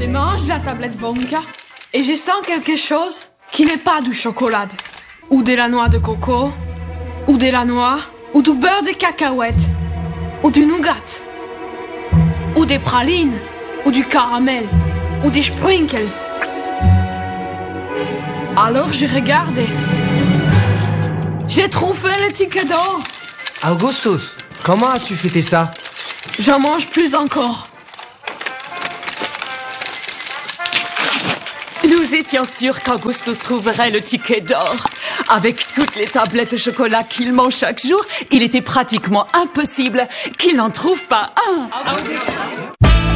Je mange la tablette Wonka et je sens quelque chose qui n'est pas du chocolat, ou de la noix de coco, ou de la noix, ou du beurre de cacahuète, ou du nougat, ou des pralines, ou du caramel, ou des sprinkles. Alors je regarde. J'ai trouvé le ticket d'or. Augustus, comment as-tu fêté ça? J'en mange plus encore. Nous étions sûrs qu'Augustus trouverait le ticket d'or. Avec toutes les tablettes de chocolat qu'il mange chaque jour, il était pratiquement impossible qu'il n'en trouve pas un.